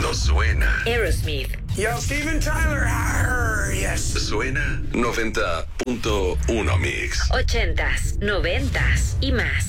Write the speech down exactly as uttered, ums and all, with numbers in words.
No suena. Aerosmith. Yo, Steven Tyler. Arr, yes. Suena noventa punto uno Mix. Ochentas, noventas y más.